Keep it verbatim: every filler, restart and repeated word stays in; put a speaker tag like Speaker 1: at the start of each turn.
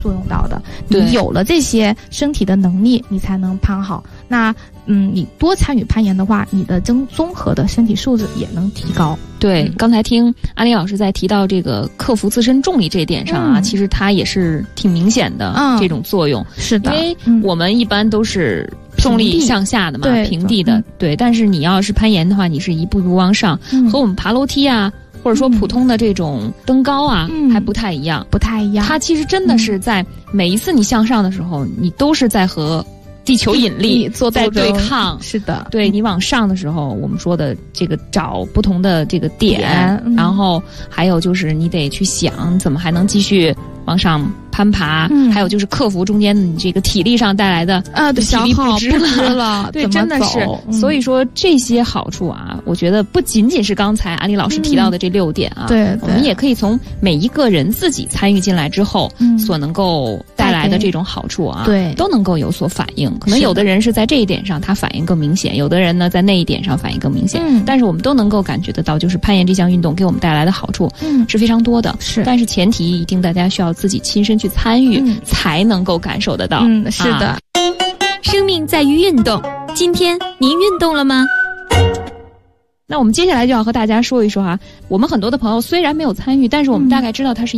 Speaker 1: 作用到的。你有了这些身体的能力，你才能攀好。那嗯，你多参与攀岩的话，你的综综合的身体素质也能提高。
Speaker 2: 对，
Speaker 1: 嗯、
Speaker 2: 刚才听安利老师在提到这个克服自身重力这一点上啊，嗯、其实它也是挺明显的、嗯、这种作用。
Speaker 1: 是的，
Speaker 2: 因为我们一般都是重力向下的嘛，
Speaker 1: 平地,
Speaker 2: 平地的、嗯，对。但是你要是攀岩的话，你是一步一步往上，嗯、和我们爬楼梯啊。或者说普通的这种登高啊、嗯、还不太一样
Speaker 1: 不太一样
Speaker 2: 它其实真的是在每一次你向上的时候、嗯、你都是在和地球引力
Speaker 1: 做
Speaker 2: 在对抗。
Speaker 1: 是的，
Speaker 2: 对，你往上的时候我们说的这个找不同的这个点, 点、嗯、然后还有就是你得去想怎么还能继续往上攀爬、嗯、还有就是克服中间你这个体力上带来的
Speaker 1: 啊
Speaker 2: 体力不支
Speaker 1: 了, 了
Speaker 2: 对，真的是、嗯、所以说这些好处啊，我觉得不仅仅是刚才安利老师提到的这六点啊、
Speaker 1: 嗯、对, 对，
Speaker 2: 我们也可以从每一个人自己参与进来之后、嗯、所能够带来的这种好处啊，
Speaker 1: 对，
Speaker 2: 都能够有所反应。可能有的人是在这一点上他反应更明显，有的人呢在那一点上反应更明显、嗯、但是我们都能够感觉得到，就是攀岩这项运动给我们带来的好处是非常多的、嗯、是，但是前提一定大家需要自己亲身去参与、嗯、才能够感受得到。
Speaker 1: 嗯，是的、啊、
Speaker 3: 生命在于运动，今天您运动了吗？
Speaker 2: 那我们接下来就要和大家说一说哈、啊，我们很多的朋友虽然没有参与，但是我们大概知道它是